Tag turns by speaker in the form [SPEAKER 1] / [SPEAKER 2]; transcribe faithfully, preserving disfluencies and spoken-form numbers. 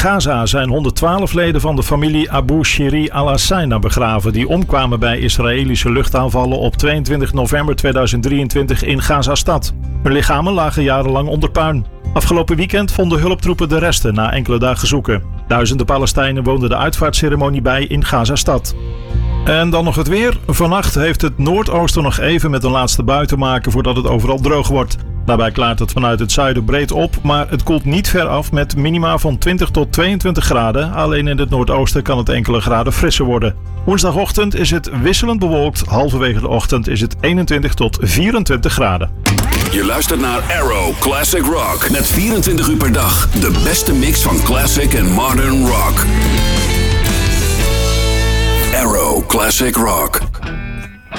[SPEAKER 1] Gaza zijn honderdtwaalf leden van de familie Abu Shiri al-Hussein begraven die omkwamen bij Israëlische luchtaanvallen op tweeëntwintig november tweeduizend drieëntwintig in Gaza-stad. Hun lichamen lagen jarenlang onder puin. Afgelopen weekend vonden hulptroepen de resten na enkele dagen zoeken. Duizenden Palestijnen woonden de uitvaartceremonie bij in Gaza-stad. En dan nog het weer. Vannacht heeft het noordoosten nog even met een laatste bui te maken voordat het overal droog wordt. Daarbij klaart het vanuit het zuiden breed op, maar het koelt niet ver af met minima van twintig tot tweeëntwintig graden. Alleen in het noordoosten kan het enkele graden frisser worden. Woensdagochtend is het wisselend bewolkt. Halverwege de ochtend is het eenentwintig tot vierentwintig graden.
[SPEAKER 2] Je luistert naar Arrow Classic Rock. Met vierentwintig uur per dag de beste mix van classic en modern rock. Arrow Classic Rock.